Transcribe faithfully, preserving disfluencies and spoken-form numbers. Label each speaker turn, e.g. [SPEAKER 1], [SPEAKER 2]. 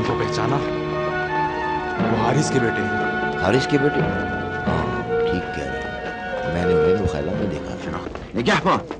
[SPEAKER 1] को पहचाना? वो हारिस के बेटे हैं।
[SPEAKER 2] हारिस के बेटे? हाँ ठीक कह रहे हैं, मैंने उन्हें मुखैला में देखा।
[SPEAKER 3] نجاح بقى